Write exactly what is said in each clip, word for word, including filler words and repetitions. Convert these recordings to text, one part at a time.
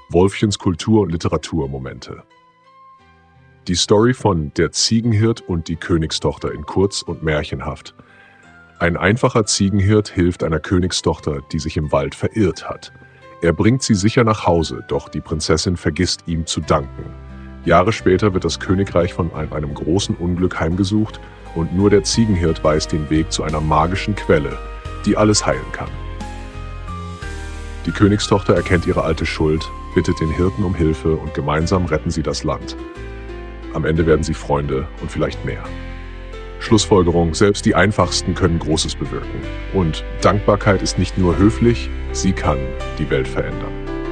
Wolfchens Kultur- und Literaturmomente. Die Story von Der Ziegenhirt und die Königstochter in kurz und märchenhaft. Ein einfacher Ziegenhirt hilft einer Königstochter, die sich im Wald verirrt hat. Er bringt sie sicher nach Hause, doch die Prinzessin vergisst ihm zu danken. Jahre später wird das Königreich von einem großen Unglück heimgesucht und nur der Ziegenhirt weiß den Weg zu einer magischen Quelle, die alles heilen kann. Die Königstochter erkennt ihre alte Schuld, bittet den Hirten um Hilfe und gemeinsam retten sie das Land. Am Ende werden sie Freunde und vielleicht mehr. Schlussfolgerung: Selbst die Einfachsten können Großes bewirken. Und Dankbarkeit ist nicht nur höflich, sie kann die Welt verändern.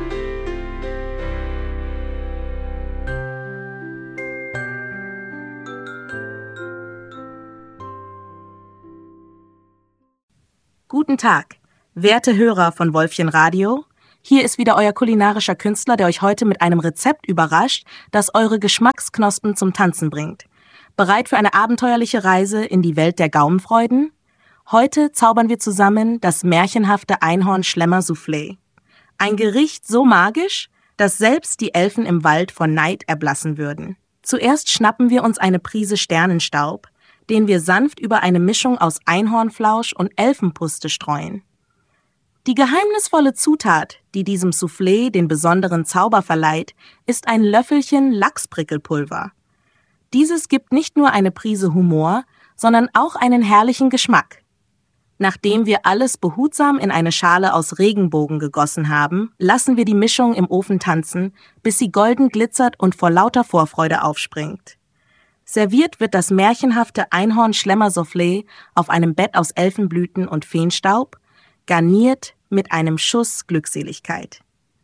Guten Tag, werte Hörer von Wolfchen Radio. Hier ist wieder euer kulinarischer Künstler, der euch heute mit einem Rezept überrascht, das eure Geschmacksknospen zum Tanzen bringt. Bereit für eine abenteuerliche Reise in die Welt der Gaumenfreuden? Heute zaubern wir zusammen das märchenhafte Einhorn-Schlemmer-Soufflé. Ein Gericht so magisch, dass selbst die Elfen im Wald vor Neid erblassen würden. Zuerst schnappen wir uns eine Prise Sternenstaub, den wir sanft über eine Mischung aus Einhornflausch und Elfenpuste streuen. Die geheimnisvolle Zutat, die diesem Soufflé den besonderen Zauber verleiht, ist ein Löffelchen Lachsprickelpulver. Dieses gibt nicht nur eine Prise Humor, sondern auch einen herrlichen Geschmack. Nachdem wir alles behutsam in eine Schale aus Regenbogen gegossen haben, lassen wir die Mischung im Ofen tanzen, bis sie golden glitzert und vor lauter Vorfreude aufspringt. Serviert wird das märchenhafte Einhorn-Schlemmer-Soufflé auf einem Bett aus Elfenblüten und Feenstaub, garniert mit einem Schuss Glückseligkeit.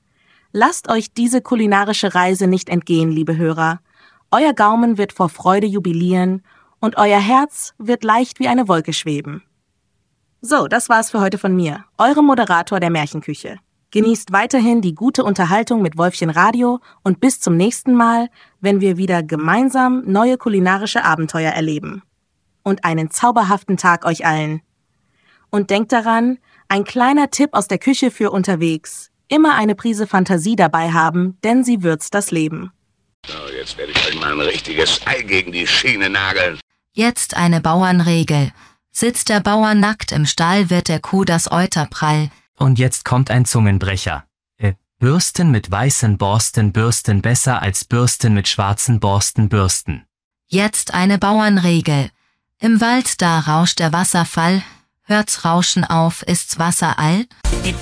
Lasst euch diese kulinarische Reise nicht entgehen, liebe Hörer. Euer Gaumen wird vor Freude jubilieren und euer Herz wird leicht wie eine Wolke schweben. So, das war's für heute von mir, eurem Moderator der Märchenküche. Genießt weiterhin die gute Unterhaltung mit Wolfchen Radio und bis zum nächsten Mal, wenn wir wieder gemeinsam neue kulinarische Abenteuer erleben. Und einen zauberhaften Tag euch allen. Und denkt daran, ein kleiner Tipp aus der Küche für unterwegs. Immer eine Prise Fantasie dabei haben, denn sie würzt das Leben. So, jetzt werde ich euch mal ein richtiges Ei gegen die Schiene nageln. Jetzt eine Bauernregel. Sitzt der Bauer nackt im Stall, wird der Kuh das Euter prall. Und jetzt kommt ein Zungenbrecher. Äh, Bürsten mit weißen Borsten bürsten besser als Bürsten mit schwarzen Borsten bürsten. Jetzt eine Bauernregel. Im Wald da rauscht der Wasserfall. Hört's Rauschen auf, ist's Wasser all?